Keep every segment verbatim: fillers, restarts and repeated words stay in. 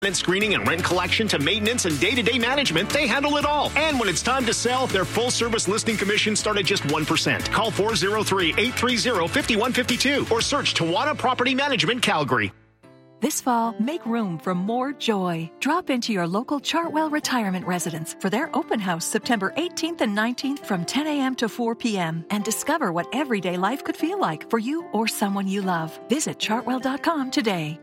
Screening and rent collection to maintenance and day-to-day management, they handle it all. And when it's time to sell, their full-service listing commission start at just one percent. Call four oh three, eight three oh, five one five two or search Tawana Property Management Calgary. This fall, make room for more joy. Drop into your local Chartwell Retirement Residence for their open house September eighteenth and nineteenth from ten a.m. to four p.m. and discover what everyday life could feel like for you or someone you love. Visit chartwell dot com today.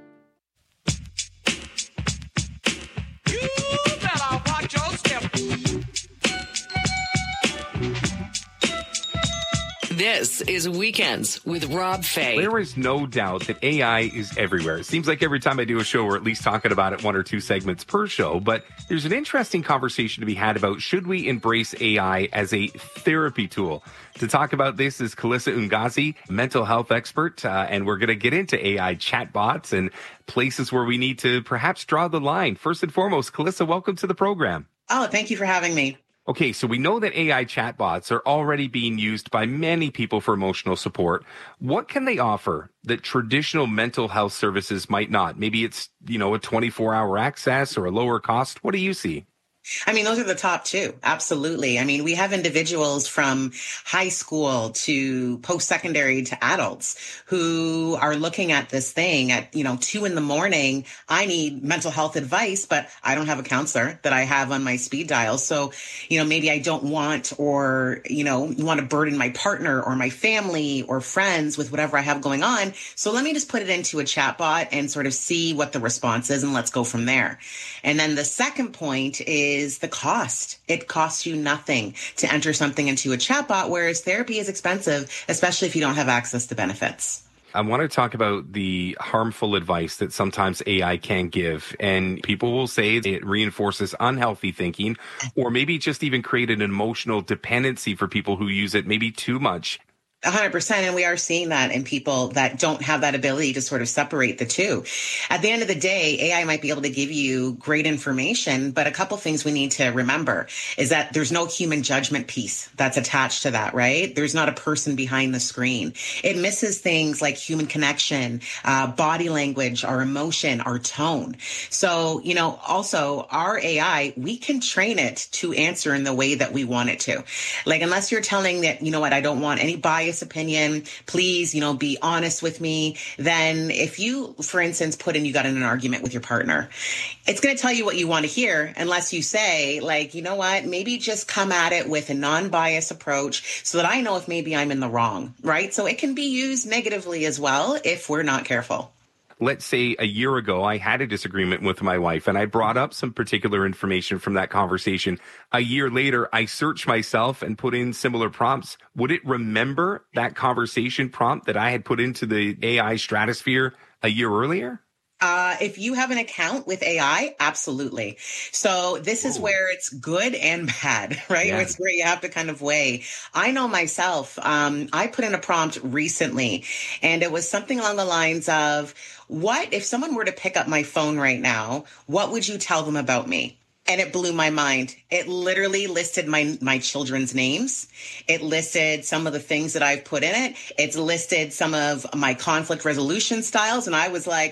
This is Weekends with Rob Fay. There is no doubt that A I is everywhere. It seems like every time I do a show, we're at least talking about it one or two segments per show. But there's an interesting conversation to be had about should we embrace A I as a therapy tool? To talk about this is Calissa Ungazi, mental health expert, uh, and we're going to get into A I chatbots and places where we need to perhaps draw the line. First and foremost, Calissa, welcome to the program. Oh, thank you for having me. Okay, so we know that A I chatbots are already being used by many people for emotional support. What can they offer that traditional mental health services might not? Maybe it's, you know, a twenty-four hour access or a lower cost. What do you see? I mean, those are the top two. Absolutely. I mean, we have individuals from high school to post-secondary to adults who are looking at this thing at, you know, two in the morning. I need mental health advice, but I don't have a counselor that I have on my speed dial. So, you know, maybe I don't want or, you know, want to burden my partner or my family or friends with whatever I have going on. So let me just put it into a chatbot and sort of see what the response is and let's go from there. And then the second point is is the cost. It costs you nothing to enter something into a chatbot, whereas therapy is expensive, especially if you don't have access to benefits. I want to talk about the harmful advice that sometimes A I can give. And people will say it reinforces unhealthy thinking or maybe just even create an emotional dependency for people who use it maybe too much. one hundred percent. And we are seeing that in people that don't have that ability to sort of separate the two. At the end of the day, A I might be able to give you great information, but a couple things we need to remember is that there's no human judgment piece that's attached to that, right? There's not a person behind the screen. It misses things like human connection, uh, body language, our emotion, our tone. So, you know, also our A I, we can train it to answer in the way that we want it to. Like, unless you're telling that, you know what, I don't want any bias opinion, please, you know, be honest with me. Then if you, for instance, put in, you got in an argument with your partner, it's going to tell you what you want to hear unless you say like, you know what, maybe just come at it with a non-biased approach so that I know if maybe I'm in the wrong, right? So it can be used negatively as well if we're not careful. Let's say a year ago, I had a disagreement with my wife and I brought up some particular information from that conversation. A year later, I searched myself and put in similar prompts. Would it remember that conversation prompt that I had put into the A I stratosphere a year earlier? Uh, if you have an account with A I, absolutely. So this is Ooh. Where it's good and bad, right? Yeah. It's where you have to kind of weigh. I know myself, um, I put in a prompt recently and it was something along the lines of, what if someone were to pick up my phone right now, what would you tell them about me? And it blew my mind. It literally listed my, my children's names. It listed some of the things that I've put in it. It's listed some of my conflict resolution styles. And I was like,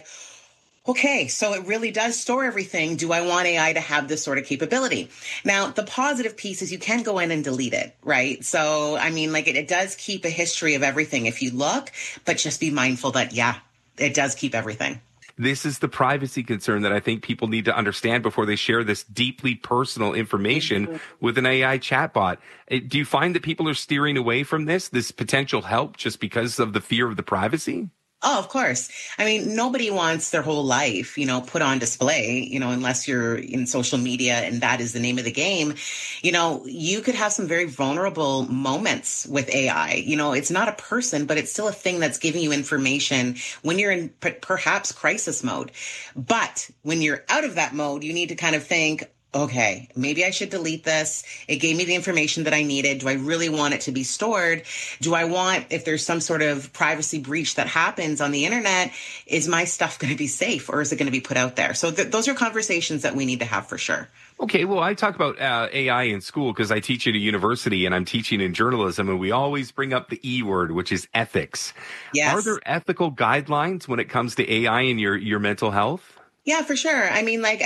okay, so it really does store everything. Do I want A I to have this sort of capability? Now, the positive piece is you can go in and delete it, right? So, I mean, like it, it does keep a history of everything if you look, but just be mindful that, yeah, it does keep everything. This is the privacy concern that I think people need to understand before they share this deeply personal information mm-hmm. with an A I chatbot. Do you find that people are steering away from this, this potential help just because of the fear of the privacy? Oh, of course. I mean, nobody wants their whole life, you know, put on display, you know, unless you're in social media and that is the name of the game. You know, you could have some very vulnerable moments with A I. You know, it's not a person, but it's still a thing that's giving you information when you're in p- perhaps crisis mode. But when you're out of that mode, you need to kind of think, okay, maybe I should delete this. It gave me the information that I needed. Do I really want it to be stored? Do I want, if there's some sort of privacy breach that happens on the internet, is my stuff going to be safe or is it going to be put out there? So th- those are conversations that we need to have for sure. Okay, well, I talk about uh, A I in school because I teach at a university and I'm teaching in journalism, and we always bring up the E word, which is ethics. Yes. Are there ethical guidelines when it comes to A I and your, your mental health? Yeah, for sure. I mean, like,